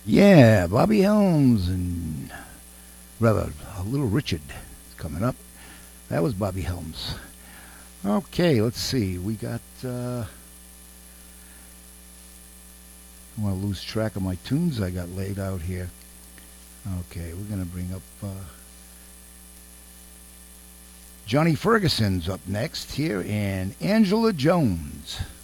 Yeah, Bobby Helms and rather Little Richard is coming up. That was Bobby Helms. Okay, let's see. We got. I want to lose track of my tunes I got laid out here. Okay, we're going to bring up Johnny Ferguson's up next here, and Angela Jones.